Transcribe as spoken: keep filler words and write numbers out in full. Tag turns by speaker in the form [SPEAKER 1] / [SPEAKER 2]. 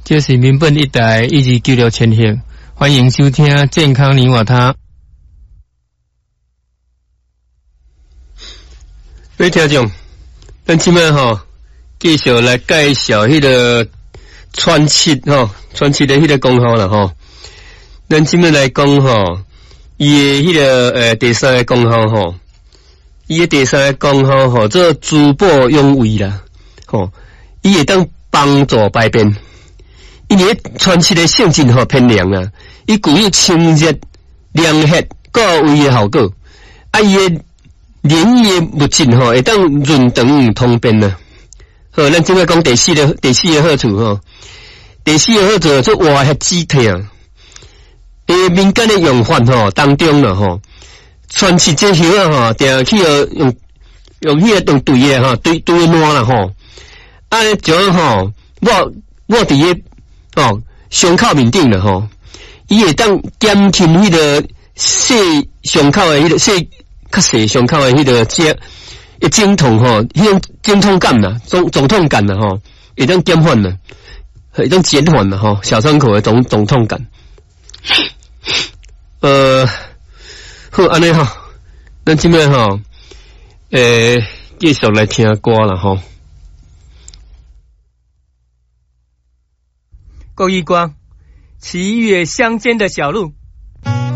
[SPEAKER 1] 这是民本一台一级九六千赫，欢迎收听健康你我他。各位听众，咱今摆吼继续来介绍迄个川七吼，川七的迄个功效啦吼。咱今摆来讲吼，伊的迄个呃第三个功效吼，伊的第三个功效吼，做滋补养胃啦，吼，伊会当帮助排便。因为川七的性质吼偏凉啊，伊具有清热、凉血、固胃的效果。啊，伊的黏液的物质吼，会当润肠通便啊。好，咱今摆讲第四个第四个好处吼，第四个好处做活血止痛。诶，民间的用法吼当中了吼，川七这叶啊吼，定去用用迄个用对的吼，对对烂啦吼，啊，就吼我我伫个。哦，伤口面顶了吼，伊会当减轻迄个细伤口的迄个细较细伤口的迄个这一经痛吼，迄种经痛感啦，肿肿痛感啦吼，会当减缓啦，会当减缓啦吼，小伤口的肿肿痛感。呃，好安尼吼，咱今摆吼，诶、呃，继续来听歌啦吼。
[SPEAKER 2] 够一光，七月乡间的小路。